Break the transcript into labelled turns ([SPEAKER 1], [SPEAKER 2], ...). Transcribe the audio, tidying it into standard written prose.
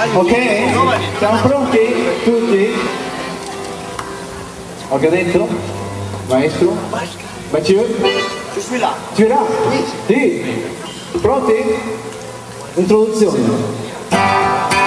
[SPEAKER 1] Ok? Siamo pronti? Tutti? Ok, dentro? Maestro? Mathieu?
[SPEAKER 2] Je suis là.
[SPEAKER 1] Tu es là? Sì. Pronti? Introduzione.